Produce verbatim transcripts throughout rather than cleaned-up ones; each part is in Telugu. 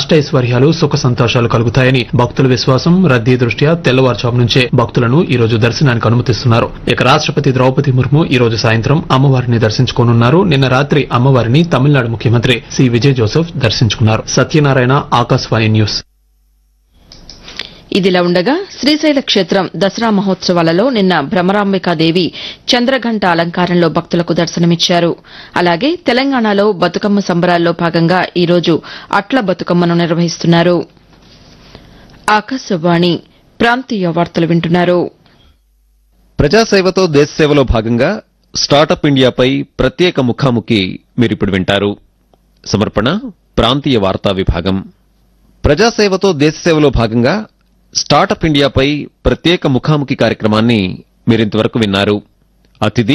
అష్టైశ్వర్యాలు సుఖ సంతోషాలు కలుగుతాయని భక్తుల విశ్వాసం. రద్దీ దృష్ట్యా తెల్లవారుజాము నుంచే భక్తులను ఈ రోజు దర్శనానికి అనుమతిస్తున్నారు. ఇక రాష్టపతి ద్రౌపది ముర్ము ఈ రోజు సాయంత్రం అమ్మవారిని దర్శించుకోనున్నారు. నిన్న రాత్రి అమ్మవారిని తమిళనాడు ముఖ్యమంత్రి సి విజయ్ జోసెఫ్ దర్శించుకున్నారు. సత్యనారాయణ, ఆకాశవాణి న్యూస్. ఇదిలా ఉండగా శ్రీశైల క్షేత్రం దసరా మహోత్సవాలలో నిన్న భ్రమరాంబికాదేవి చంద్రఘంట అలంకారంలో భక్తులకు దర్శనమిచ్చారు. అలాగే తెలంగాణలో బతుకమ్మ సంబరాల్లో భాగంగా ఈ రోజు అట్ల బతుకమ్మను నిర్వహిస్తున్నారు. ఆకాశవాణి ప్రాంతీయ వార్తలు వింటున్నారు. ప్రజాసేవతో దేశసేవలో భాగంగా స్టార్టప్ ఇండియాపై ప్రత్యేక ముఖాముఖి మీరిప్పుడు వింటారు. సమర్పణ ప్రాంతీయ వార్తా విభాగం. ప్రజాసేవతో దేశసేవలో భాగంగా స్టార్టప్ ఇండియాపై ప్రత్యేక ముఖాముఖి కార్యక్రమాన్ని మీరింతవరకు విన్నారు. అతిథి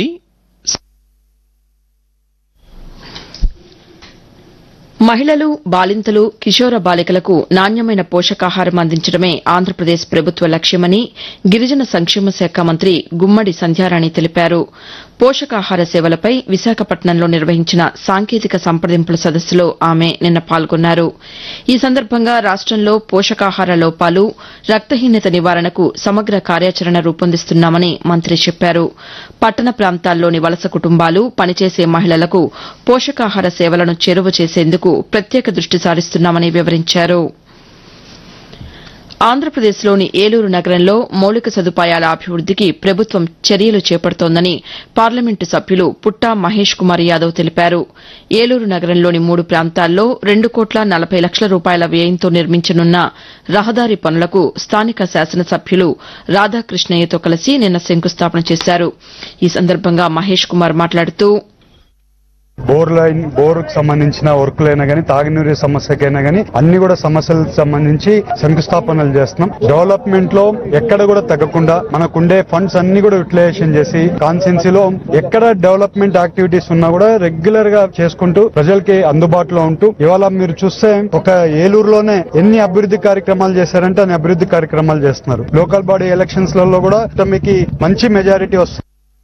మహిళలు, బాలింతలు, కిషోర బాలికలకు నాణ్యమైన పోషకాహారం అందించడమే ఆంధ్రప్రదేశ్ ప్రభుత్వ లక్ష్యమని గిరిజన సంక్షేమ శాఖ మంత్రి గుమ్మడి సంధ్యారాణి తెలిపారు. పోషకాహార సేవలపై విశాఖపట్నంలో నిర్వహించిన సాంకేతిక సంప్రదింపుల సదస్సులో ఆమె నిన్న పాల్గొన్నారు. ఈ సందర్భంగా రాష్టంలో పోషకాహార లోపాలు, రక్తహీనత నివారణకు సమగ్ర కార్యాచరణ రూపొందిస్తున్నామని మంత్రి చెప్పారు. పట్టణ ప్రాంతాల్లోని వలస కుటుంబాలు, పనిచేసే మహిళలకు పోషకాహార సేవలను చేరువ చేసేందుకు ప్రత్యేక దృష్టి సారిస్తున్నామని వివరించారు. ఆంధ్రప్రదేశ్లోని ఏలూరు నగరంలో మౌలిక సదుపాయాల అభివృద్దికి ప్రభుత్వం చర్యలు చేపడుతోందని పార్లమెంటు సభ్యులు పుట్టా మహేష్ కుమార్ యాదవ్ తెలిపారు. ఏలూరు నగరంలోని మూడు ప్రాంతాల్లో రెండు కోట్ల నలభై లక్షల రూపాయల వ్యయంతో నిర్మించనున్న రహదారి పనులకు స్థానిక శాసనసభ్యులు రాధాకృష్ణయ్యతో కలిసి నిన్న శంకుస్థాపన చేశారు. ఈ సందర్భంగా మహేష్ కుమార్ మాట్లాడుతూ బోర్ లైన్ బోర్ కు సంబంధించిన వర్కులైనా గానీ, తాగునీరు సమస్యకైనా గానీ అన్ని కూడా సమస్యలకు సంబంధించి శంకుస్థాపనలు చేస్తున్నాం. డెవలప్మెంట్ లో ఎక్కడ కూడా తగ్గకుండా మనకుండే ఫండ్స్ అన్ని కూడా యూటిలైజేషన్ చేసి కాన్స్టిట్యున్సీలో ఎక్కడ డెవలప్మెంట్ యాక్టివిటీస్ ఉన్నా కూడా రెగ్యులర్ గా చేసుకుంటూ ప్రజలకి అందుబాటులో ఉంటూ ఇవాళ మీరు చూస్తే ఒక ఏలూరులోనే ఎన్ని అభివృద్ధి కార్యక్రమాలు చేశారంటే అన్ని అభివృద్ధి కార్యక్రమాలు చేస్తున్నారు. లోకల్ బాడీ ఎలక్షన్స్ లలో కూడా మీకు మంచి మెజారిటీ వస్తుంది.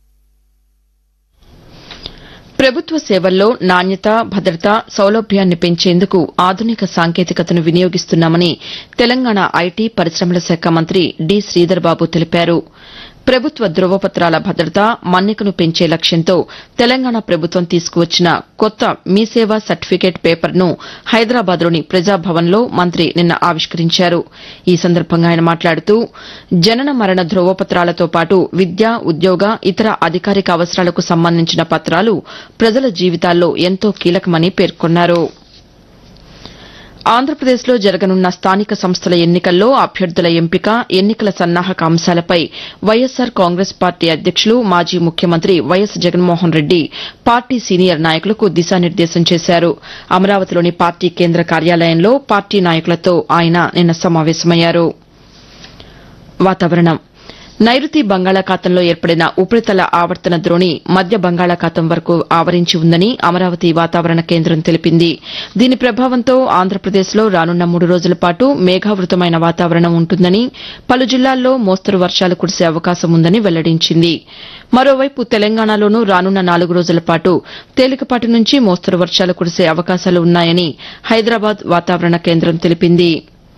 ప్రభుత్వ సేవల్లో నాణ్యత, భద్రత, సౌలభ్యాన్ని పెంచేందుకు ఆధునిక సాంకేతికతను వినియోగిస్తున్నామని తెలంగాణ ఐటీ, పరిశ్రమల శాఖ మంత్రి డి శ్రీధర్ బాబు తెలిపారు. ప్రభుత్వ ధృవపత్రాల భద్రత, మన్నికను పెంచే లక్ష్యంతో తెలంగాణ ప్రభుత్వం తీసుకువచ్చిన కొత్త మీ సేవ సర్టిఫికేట్ పేపర్ను హైదరాబాద్లోని ప్రజాభవన్లో మంత్రి నిన్న ఆవిష్కరించారు. ఈ సందర్భంగా ఆయన మాట్లాడుతూ జనన మరణ ధృవపత్రాలతో పాటు విద్య, ఉద్యోగ, ఇతర అధికారిక అవసరాలకు సంబంధించిన పత్రాలు ప్రజల జీవితాల్లో ఎంతో కీలకమని పేర్కొన్నారు. ఆంధ్రప్రదేశ్లో జరగనున్న స్థానిక సంస్థల ఎన్నికల్లో అభ్యర్థుల ఎంపిక, ఎన్నికల సన్నాహక అంశాలపై వైఎస్సార్ కాంగ్రెస్ పార్టీ అధ్యక్షులు, మాజీ ముఖ్యమంత్రి YS Jaganmohan Reddy party senior నాయకులకు దిశానిర్దేశం చేశారు. అమరావతిలోని పార్టీ కేంద్ర కార్యాలయంలో పార్టీ నాయకులతో ఆయన నిన్న సమావేశమయ్యారు. వాతావరణం. నైరుతి బంగాళాఖాతంలో ఏర్పడిన ఉపరితల ఆవర్తన ద్రోణి మధ్య బంగాళాఖాతం వరకు ఆవరించి ఉందని అమరావతి వాతావరణ కేంద్రం తెలిపింది. దీని ప్రభావంతో ఆంధ్రప్రదేశ్లో రానున్న మూడు రోజుల పాటు మేఘావృతమైన వాతావరణం ఉంటుందని, పలు జిల్లాల్లో మోస్తరు వర్షాలు కురిసే అవకాశం ఉందని వెల్లడించింది. మరోవైపు తెలంగాణలోనూ రానున్న నాలుగు రోజుల పాటు తేలికపాటి నుంచి మోస్తరు వర్షాలు కురిసే అవకాశాలు ఉన్నాయని హైదరాబాద్ వాతావరణ కేంద్రం తెలిపింది.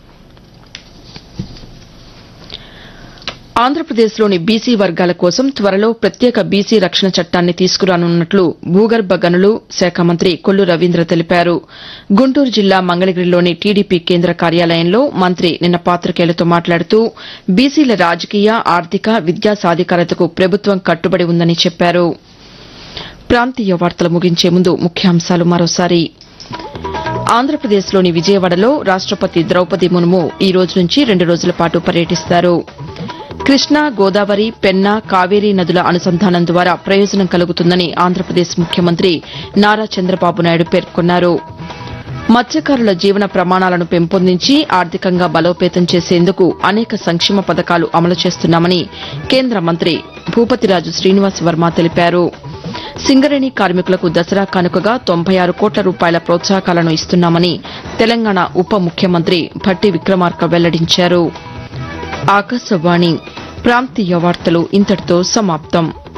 ఆంధ్రప్రదేశ్లోని బీసీ వర్గాల కోసం త్వరలో ప్రత్యేక బీసీ రక్షణ చట్టాన్ని తీసుకురానున్నట్లు భూగర్భ గనులు శాఖ మంత్రి కొల్లు రవీంద్ర తెలిపారు. గుంటూరు జిల్లా మంగళగిరిలోని టీడీపీ కేంద్ర కార్యాలయంలో మంత్రి నిన్న పాతికేయులతో మాట్లాడుతూ బీసీల రాజకీయ, ఆర్థిక, విద్యా సాధికారతకు ప్రభుత్వం కట్టుబడి ఉందని చెప్పారు. ప్రాంతీయ వార్తలు ముగించే ముందు ముఖ్యాంశాలు మరోసారి. ఆంధ్రప్రదేశ్లోని విజయవాడలో రాష్టపతి ద్రౌపది ముర్ము ఈ రోజు నుంచి రెండు రోజుల పాటు పర్యటిస్తారు. కృష్ణా, గోదావరి, పెన్నా, కావేరీ నదుల అనుసంధానం ద్వారా ప్రయోజనం కలుగుతుందని ఆంధ్రప్రదేశ్ ముఖ్యమంత్రి నారా చంద్రబాబు నాయుడు పేర్కొన్నారు. మత్స్యకారుల జీవన ప్రమాణాలను పెంపొందించి ఆర్థికంగా బలోపేతం చేసేందుకు అనేక సంక్షేమ పథకాలు అమలు చేస్తున్నామని కేంద్ర మంత్రి భూపతిరాజు శ్రీనివాస్ వర్మ తెలిపారు. సింగరేణి కార్మికులకు దసరా కానుకగా తొంభై ఆరు కోట్ల రూపాయల ప్రోత్సాహకాలను ఇస్తున్నామని తెలంగాణ ఉప ముఖ్యమంత్రి భట్టి విక్రమార్క వెల్లడించారు. ఆకాశవాణి ప్రాంతీయ వార్తలు ఇంతటితో సమాప్తం.